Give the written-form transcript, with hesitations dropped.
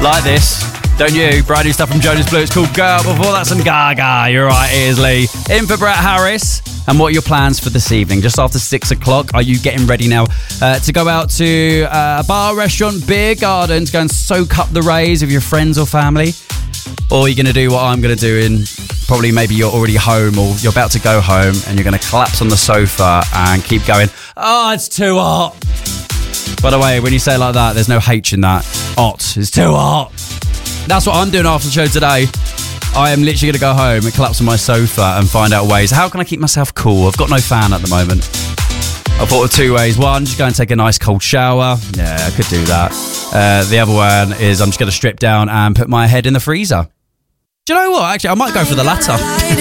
like this. Don't you? Brand new stuff from Jonas Blue. It's called Girl. Before that, some Gaga. You're right, here's Lee. In for Brett Harris. And what are your plans for this evening? Just after 6 o'clock, are you getting ready now to go out to a bar, restaurant, beer garden, to go and soak up the rays with your friends or family? Or are you going to do what I'm going to do in probably maybe you're already home or you're about to go home and you're going to collapse on the sofa and keep going, oh, it's too hot. By the way, when you say it like that, there's no H in that. Hot. It's too hot. That's what I'm doing after the show today. I am literally going to go home and collapse on my sofa and find out ways. How can I keep myself cool? I've got no fan at the moment. I thought of 2 ways. One, just go and take a nice cold shower. Yeah, I could do that. The other one is I'm just going to strip down and put my head in the freezer. Do you know what? Actually, I might go for the latter.